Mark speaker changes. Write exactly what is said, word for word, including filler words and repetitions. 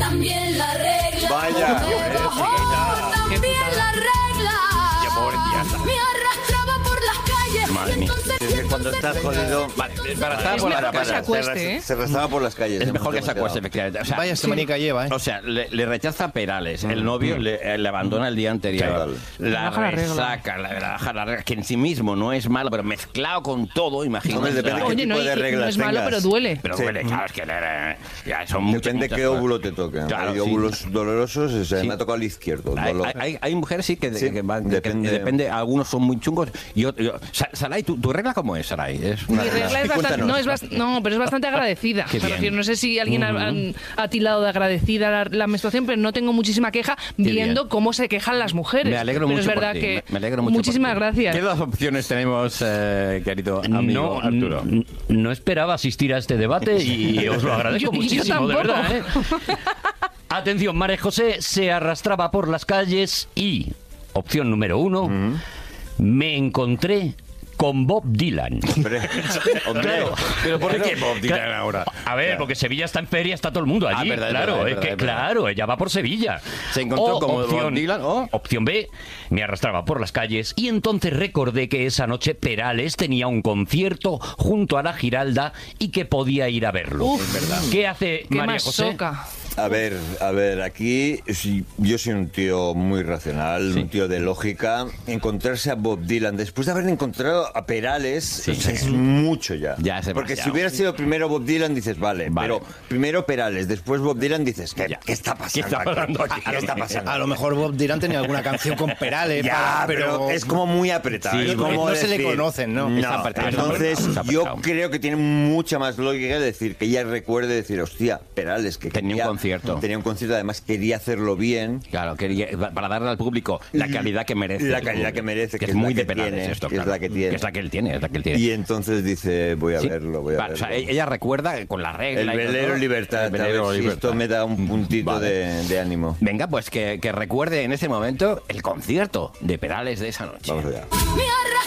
Speaker 1: también la regla.
Speaker 2: Vaya.
Speaker 1: También la regla. Me arrastraba por las calles.
Speaker 3: Madre mía.
Speaker 2: Es que cuando estás jodido...
Speaker 3: Vale, para estar
Speaker 4: Es
Speaker 3: por
Speaker 4: mejor
Speaker 3: la
Speaker 4: que se
Speaker 3: para,
Speaker 4: acueste, ¿eh?
Speaker 2: Se arrastraba por las calles.
Speaker 3: es mejor que se
Speaker 2: demasiado.
Speaker 3: acueste, efectivamente. O sea,
Speaker 5: Vaya semanica lleva, ¿eh?
Speaker 3: O sea, le, le rechaza Perales, el novio le, le abandona el día anterior, la
Speaker 4: Baja la regla.
Speaker 3: resaca, la, la, baja la regla, que en sí mismo no es malo, pero mezclado con todo, imagínate.
Speaker 2: Hombre, depende de qué
Speaker 4: Oye, no,
Speaker 2: tipo de
Speaker 4: y- y
Speaker 2: reglas
Speaker 4: no es malo,
Speaker 2: tengas.
Speaker 4: pero duele.
Speaker 3: Pero
Speaker 2: Sí.
Speaker 3: duele, claro, es que eh, ya son muchas,
Speaker 2: Depende
Speaker 3: muchas
Speaker 2: qué
Speaker 3: cosas.
Speaker 2: óvulo te toque.
Speaker 3: Claro,
Speaker 2: hay
Speaker 3: sí.
Speaker 2: óvulos dolorosos, o sea,
Speaker 3: Sí.
Speaker 2: me ha tocado el izquierdo.
Speaker 3: Hay,
Speaker 2: dolor.
Speaker 3: hay, hay, hay mujeres sí que,
Speaker 2: Sí,
Speaker 3: que van, que-
Speaker 2: depende.
Speaker 3: que depende, algunos son muy chungos y otros. yo- Sa- Saray, ¿tu, tu regla cómo es, Saray? Es una
Speaker 4: Mi regla es bastante,
Speaker 2: Cuéntanos.
Speaker 4: no, es bast- no, pero es bastante agradecida.
Speaker 3: Qué
Speaker 4: Me
Speaker 3: bien.
Speaker 4: refiero, no sé si alguien ha, han- ha tildado de agradecida la, la menstruación, pero no tengo muchísima queja viendo
Speaker 3: bien.
Speaker 4: cómo se quejan las mujeres.
Speaker 3: Me alegro
Speaker 4: pero
Speaker 3: mucho
Speaker 4: es
Speaker 3: por
Speaker 4: verdad
Speaker 3: ti,
Speaker 4: que
Speaker 3: me- me alegro mucho
Speaker 4: muchísimas
Speaker 3: por ti.
Speaker 4: gracias.
Speaker 3: ¿Qué dos opciones tenemos, eh, querido amigo
Speaker 6: No,
Speaker 3: Arturo?
Speaker 6: n- no esperaba asistir a este debate y os lo agradezco
Speaker 4: Yo- yo
Speaker 6: muchísimo, de
Speaker 4: tampoco.
Speaker 6: verdad. ¿eh? Atención, María José se arrastraba por las calles y, opción número uno, me encontré con Bob Dylan.
Speaker 2: Hombre, hombre.
Speaker 6: Claro.
Speaker 3: ¿Pero por qué Bob Dylan
Speaker 6: Claro.
Speaker 3: ahora?
Speaker 6: A ver, porque Sevilla está en feria, está todo el mundo allí.
Speaker 3: Ah, verdad, es
Speaker 6: claro,
Speaker 3: verdad, es
Speaker 6: es
Speaker 3: verdad,
Speaker 6: que,
Speaker 3: es verdad.
Speaker 6: claro, ella va por Sevilla.
Speaker 3: Se encontró
Speaker 6: O
Speaker 3: como Bob
Speaker 6: opción,
Speaker 3: Dylan, o-
Speaker 6: opción B, me arrastraba por las calles y entonces recordé que esa noche Perales tenía un concierto junto a la Giralda y que podía ir a verlo.
Speaker 4: Uf, es verdad.
Speaker 6: ¿Qué hace
Speaker 4: Qué
Speaker 6: María
Speaker 4: más
Speaker 6: José?
Speaker 4: soca.
Speaker 2: A ver, a ver, aquí sí, yo soy un tío muy racional, un tío de lógica. Encontrarse a Bob Dylan después de haber encontrado a Perales o sea, es mucho ya.
Speaker 3: Ya es
Speaker 2: Porque si
Speaker 3: demasiado.
Speaker 2: hubiera sido primero Bob Dylan dices, vale,
Speaker 3: Vale.
Speaker 2: pero primero Perales, después Bob Dylan dices, ¿qué,
Speaker 3: Ya.
Speaker 2: ¿qué está pasando?
Speaker 3: ¿Qué está pasando aquí?
Speaker 2: ¿Qué está pasando?
Speaker 5: A lo mejor Bob Dylan tenía alguna canción con Perales.
Speaker 2: Ya,
Speaker 5: para-
Speaker 2: pero, es como muy apretado.
Speaker 3: Sí,
Speaker 2: es
Speaker 3: no-
Speaker 2: como
Speaker 5: no se le
Speaker 2: decir-
Speaker 5: conocen, ¿no?
Speaker 2: No,
Speaker 3: Está apretado, está
Speaker 2: entonces
Speaker 3: apretado, está
Speaker 2: yo
Speaker 3: apretado.
Speaker 2: creo que tiene mucha más lógica decir que ella recuerde decir, hostia, Perales, que
Speaker 3: Tenía un
Speaker 2: quería-
Speaker 3: concierto.
Speaker 2: Tenía un concierto, además quería hacerlo bien.
Speaker 3: Claro, quería- para darle al público la calidad que merece.
Speaker 2: La
Speaker 3: el
Speaker 2: calidad
Speaker 3: público.
Speaker 2: que merece,
Speaker 3: que
Speaker 2: que
Speaker 3: es
Speaker 2: es la
Speaker 3: muy
Speaker 2: que
Speaker 3: de Perales
Speaker 2: tiene,
Speaker 3: esto,
Speaker 2: que es
Speaker 3: claro.
Speaker 2: la que tiene.
Speaker 3: Que es la que él tiene, es la que él tiene.
Speaker 2: Y entonces dice, voy a
Speaker 3: Sí.
Speaker 2: verlo, voy a
Speaker 3: Vale, o
Speaker 2: verlo.
Speaker 3: sea, ella recuerda con la regla.
Speaker 2: El
Speaker 3: y todo,
Speaker 2: velero libertad,
Speaker 3: El velero
Speaker 2: a ver si
Speaker 3: libertad.
Speaker 2: esto me da un puntito
Speaker 3: Vale.
Speaker 2: de, de ánimo.
Speaker 3: Venga, pues que, que recuerde en ese momento el concierto de Perales de esa noche.
Speaker 2: Vamos allá.
Speaker 1: Me arrastraba